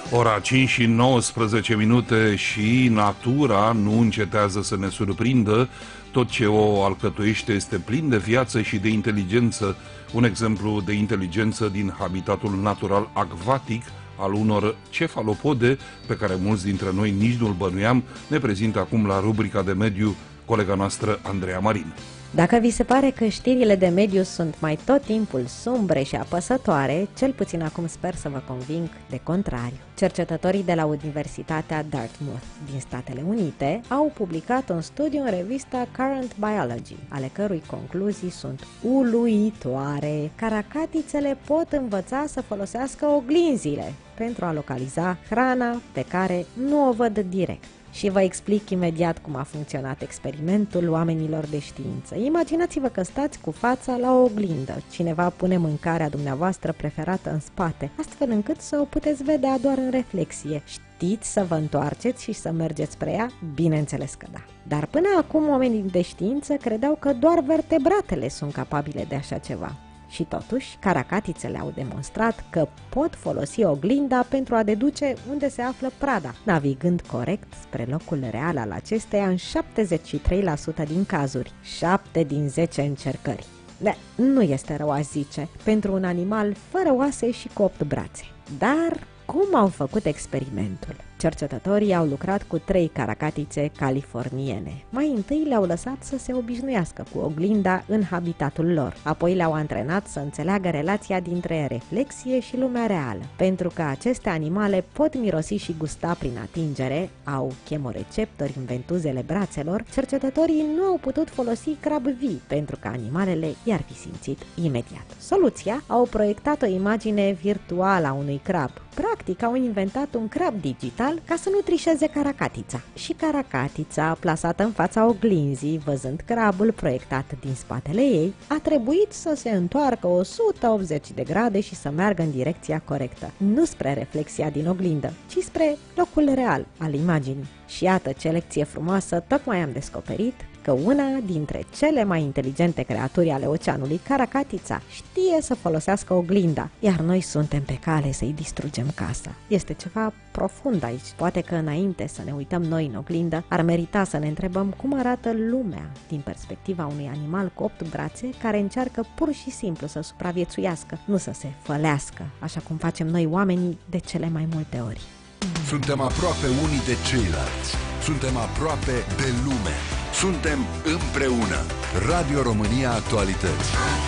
Ora 5 și 19 minute și natura nu încetează să ne surprindă. Tot ce o alcătuiește este plin de viață și de inteligență. Un exemplu de inteligență din habitatul natural acvatic al unor cefalopode, pe care mulți dintre noi nici nu-l bănuiam, ne prezintă acum la rubrica de mediu colega noastră Andreea Marin. Dacă vi se pare că știrile de mediu sunt mai tot timpul sumbre și apăsătoare, cel puțin acum sper să vă conving de contrariu. Cercetătorii de la Universitatea Dartmouth din Statele Unite au publicat un studiu în revista Current Biology, ale cărui concluzii sunt uluitoare. Caracatițele pot învăța să folosească oglinzile pentru a localiza hrana pe care nu o văd direct. Și vă explic imediat cum a funcționat experimentul oamenilor de știință. Imaginați-vă că stați cu fața la o oglindă. Cineva pune mâncarea dumneavoastră preferată în spate, astfel încât să o puteți vedea doar în reflexie. Știți să vă întoarceți și să mergeți spre ea? Bineînțeles că da. Dar până acum oamenii de știință credeau că doar vertebratele sunt capabile de așa ceva. Și totuși, caracatițele au demonstrat că pot folosi oglinda pentru a deduce unde se află prada, navigând corect spre locul real al acesteia în 73% din cazuri, 7 din 10 încercări. Nu este rău, a zice, pentru un animal fără oase și cu 8 brațe. Dar cum au făcut experimentul? Cercetătorii au lucrat cu 3 caracatițe californiene. Mai întâi le-au lăsat să se obișnuiască cu oglinda în habitatul lor, apoi le-au antrenat să înțeleagă relația dintre reflexie și lumea reală. Pentru că aceste animale pot mirosi și gusta prin atingere, au chemoreceptori în ventuzele brațelor, cercetătorii nu au putut folosi crabi vii, pentru că animalele i-ar fi simțit imediat. Soluția? Au proiectat o imagine virtuală a unui crab. Practic, au inventat un crab digital ca să nu trișeze caracatița. Și caracatița, plasată în fața oglinzii, văzând crabul proiectat din spatele ei, a trebuit să se întoarcă 180 de grade și să meargă în direcția corectă, nu spre reflexia din oglindă, ci spre locul real al imaginii. Și iată ce lecție frumoasă tocmai am descoperit, că una dintre cele mai inteligente creaturi ale oceanului, caracatița, știe să folosească oglinda, iar noi suntem pe cale să-i distrugem casa. Este ceva profund aici. Poate că înainte să ne uităm noi în oglindă, ar merita să ne întrebăm cum arată lumea din perspectiva unui animal cu 8 brațe care încearcă pur și simplu să supraviețuiască, nu să se fălească, așa cum facem noi oamenii de cele mai multe ori. Suntem aproape unii de ceilalți. Suntem aproape de lume. Suntem împreună. Radio România Actualități.